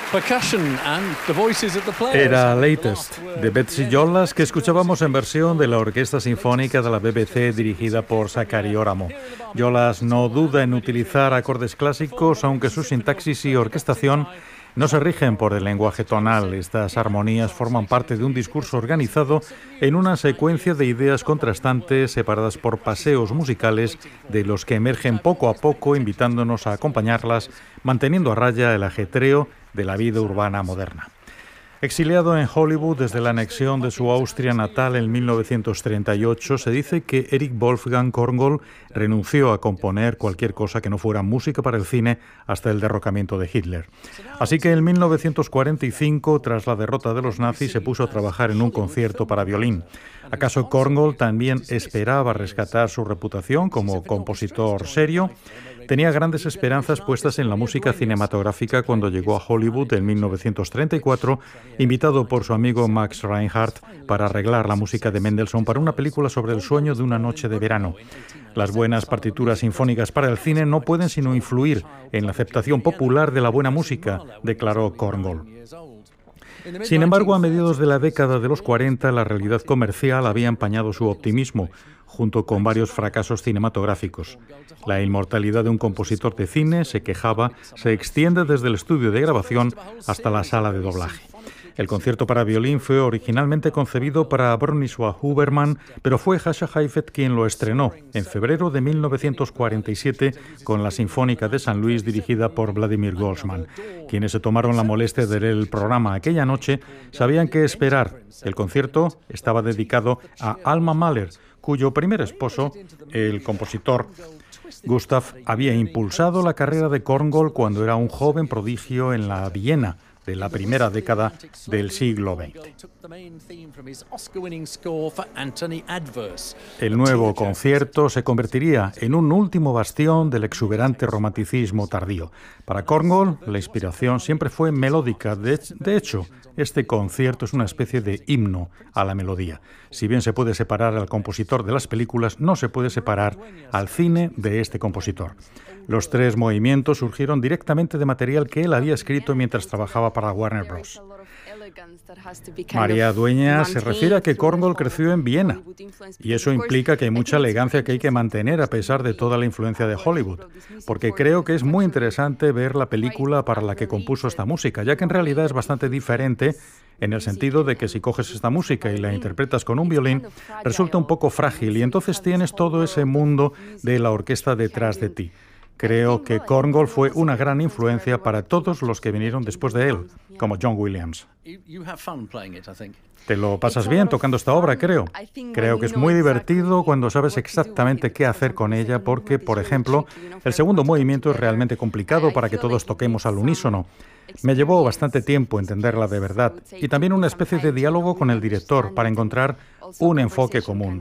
Era Latest, de Betsy Jolas, que escuchábamos en versión de la Orquesta Sinfónica de la BBC dirigida por Sakari Oramo. Jolas no duda en utilizar acordes clásicos, aunque su sintaxis y orquestación no se rigen por el lenguaje tonal. Estas armonías forman parte de un discurso organizado en una secuencia de ideas contrastantes separadas por paseos musicales de los que emergen poco a poco, invitándonos a acompañarlas, manteniendo a raya el ajetreo de la vida urbana moderna. Exiliado en Hollywood desde la anexión de su Austria natal en 1938, se dice que Erich Wolfgang Korngold renunció a componer cualquier cosa que no fuera música para el cine hasta el derrocamiento de Hitler. Así que en 1945, tras la derrota de los nazis, se puso a trabajar en un concierto para violín. ¿Acaso Korngold también esperaba rescatar su reputación como compositor serio? Tenía grandes esperanzas puestas en la música cinematográfica cuando llegó a Hollywood en 1934, invitado por su amigo Max Reinhardt para arreglar la música de Mendelssohn para una película sobre el sueño de una noche de verano. Las buenas partituras sinfónicas para el cine no pueden sino influir en la aceptación popular de la buena música, declaró Korngold. Sin embargo, a mediados de la década de los 40, la realidad comercial había empañado su optimismo, junto con varios fracasos cinematográficos. La inmortalidad de un compositor de cine, se quejaba, se extiende desde el estudio de grabación hasta la sala de doblaje. El concierto para violín fue originalmente concebido para Bronislaw Huberman, pero fue Jascha Heifetz quien lo estrenó en febrero de 1947 con la Sinfónica de San Luis dirigida por Vladimir Goldsman. Quienes se tomaron la molestia de leer el programa aquella noche sabían qué esperar. El concierto estaba dedicado a Alma Mahler, cuyo primer esposo, el compositor Gustav, había impulsado la carrera de Korngold cuando era un joven prodigio en la Viena de la primera década del siglo XX. El nuevo concierto se convertiría en un último bastión del exuberante romanticismo tardío. Para Korngold, la inspiración siempre fue melódica. De hecho, este concierto es una especie de himno a la melodía. Si bien se puede separar al compositor de las películas, no se puede separar al cine de este compositor. Los tres movimientos surgieron directamente de material que él había escrito mientras trabajaba para Warner Bros. María Dueñas se refiere a que Korngold creció en Viena, y eso implica que hay mucha elegancia que hay que mantener a pesar de toda la influencia de Hollywood, porque creo que es muy interesante ver la película para la que compuso esta música, ya que en realidad es bastante diferente en el sentido de que si coges esta música y la interpretas con un violín, resulta un poco frágil y entonces tienes todo ese mundo de la orquesta detrás de ti. Creo que Korngold fue una gran influencia para todos los que vinieron después de él, como John Williams. Te lo pasas bien tocando esta obra, creo. Creo que es muy divertido cuando sabes exactamente qué hacer con ella porque, por ejemplo, el segundo movimiento es realmente complicado para que todos toquemos al unísono. Me llevó bastante tiempo entenderla de verdad y también una especie de diálogo con el director para encontrar un enfoque común.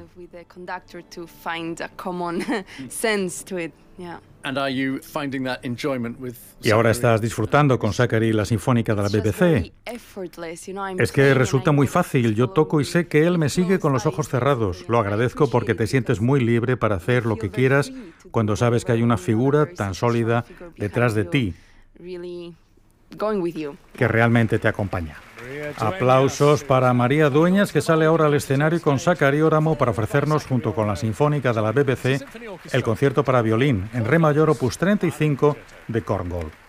¿Y ahora estás disfrutando con Sakari la Sinfónica de la BBC? Es que resulta muy fácil. Yo toco y sé que él me sigue con los ojos cerrados. Lo agradezco porque te sientes muy libre para hacer lo que quieras cuando sabes que hay una figura tan sólida detrás de ti que realmente te acompaña. Aplausos para María Dueñas, que sale ahora al escenario con Sakari Oramo para ofrecernos, junto con la Sinfónica de la BBC, el concierto para violín en re mayor opus 35 de Korngold.